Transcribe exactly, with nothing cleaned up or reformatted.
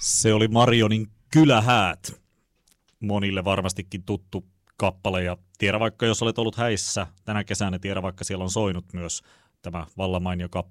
Se oli Marionin Kylähäät. Monille varmastikin tuttu kappale ja tiedä vaikka jos olet ollut häissä tänä kesänä, tiedä vaikka siellä on soinut myös tämä vallan mainio kappale